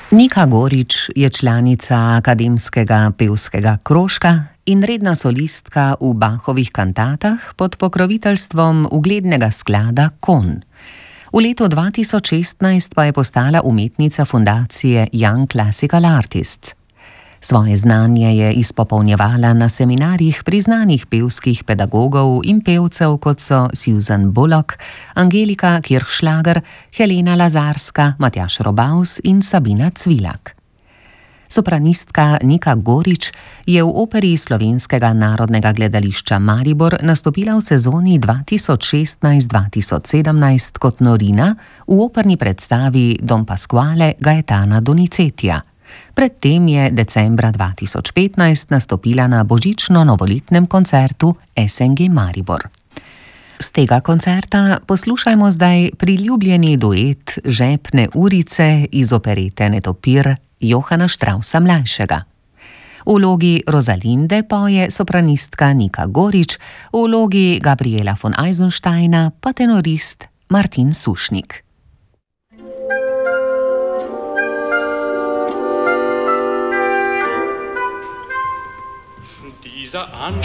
Nika Gorič je članica akademskega pevskega krožka in redna solistka v Bachovih kantatah pod pokroviteljstvom uglednega sklada Kon. V letu 2016 pa je postala umetnica fundacije Young Classical Artists. Svoje znanje je izpopolnjevala na seminarjih priznanih pevskih pedagogov in pevcev, kot so Susan Bullock, Angelika Kirchschlager, Helena Lazarska, Matjaž Robaus in Sabina Cvilak. Sopranistka Nika Gorič je v operi Slovenskega narodnega gledališča Maribor nastopila v sezoni 2016-2017 kot Norina v operni predstavi Don Pasquale Gaetana Donizetija. Predtem je decembra 2015 nastopila na božično-novoletnem koncertu SNG Maribor. Z tega koncerta poslušajmo zdaj priljubljeni duet Žepne urice iz operete Netopir Johana Straussa mlajšega. V vlogi Rosalinde poje sopranistka Nika Gorič, v vlogi Gabriela von Eisensteina pa tenorist Martin Sušnik. Dieser